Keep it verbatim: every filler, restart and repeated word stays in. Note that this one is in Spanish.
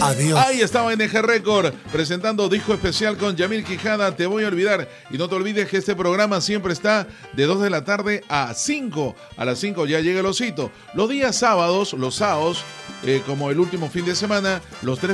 Adiós. Ahí estaba N G Record presentando disco especial con Yamil Quijada, Te voy a olvidar. Y no te olvides que este programa siempre está de dos de la tarde a cinco. A las cinco ya llega el osito. Los días sábados, los sábados, eh, como el último fin de semana, los tres